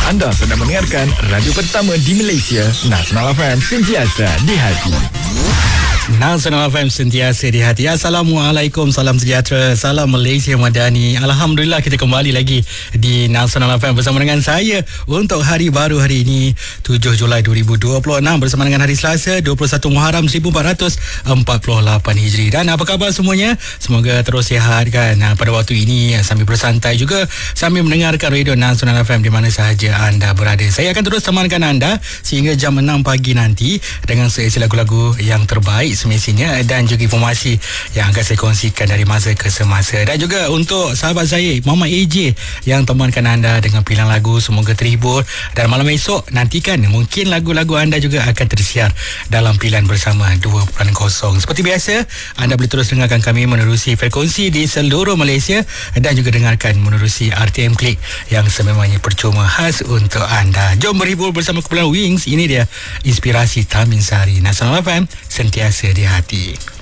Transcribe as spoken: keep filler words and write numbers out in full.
Anda sedang mendengarkan radio pertama di Malaysia, Nasional F M, sentiasa di hati. Nasional F M sentiasa di hati. Assalamualaikum, salam sejahtera, salam Malaysia Madani. Alhamdulillah kita kembali lagi di Nasional F M bersama dengan saya untuk hari baru hari ini tujuh Julai dua ribu dua puluh enam bersama dengan hari Selasa dua puluh satu Muharram seribu empat ratus empat puluh lapan Hijri. Dan apa khabar semuanya? Semoga terus sihat kan pada waktu ini, sambil bersantai juga sambil mendengarkan radio Nasional F M di mana sahaja anda berada. Saya akan terus temankan anda sehingga jam enam pagi nanti dengan seleksi lagu-lagu yang terbaik semestinya dan juga informasi yang akan saya kongsikan dari masa ke semasa. Dan juga untuk sahabat saya Mama A J yang temankan anda dengan pilihan lagu, semoga terhibur. Dan malam esok nantikan mungkin lagu-lagu anda juga akan tersiar dalam pilihan bersama dua titik kosong. Seperti biasa, anda boleh terus dengarkan kami menerusi frekuensi di seluruh Malaysia dan juga dengarkan menerusi R T M Klik yang sememangnya percuma khas untuk anda. Jom berhibur bersama kumpulan Wings. Ini dia Inspirasi Tamin Sari. Nasional F M sentiasa di hati.